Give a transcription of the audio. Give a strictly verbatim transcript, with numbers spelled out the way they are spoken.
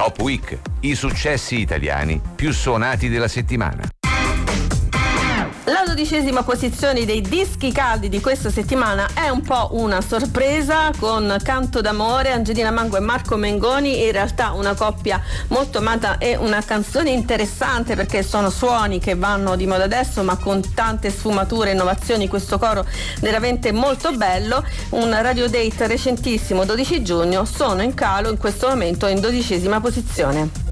Top Week, i successi italiani più suonati della settimana. La dodicesima posizione dei dischi caldi di questa settimana è un po' una sorpresa, con Canto d'amore, Angelina Mango e Marco Mengoni, in realtà una coppia molto amata e una canzone interessante perché sono suoni che vanno di moda adesso ma con tante sfumature e innovazioni, questo coro veramente molto bello. Un radio date recentissimo, dodici giugno, sono in calo in questo momento in dodicesima posizione.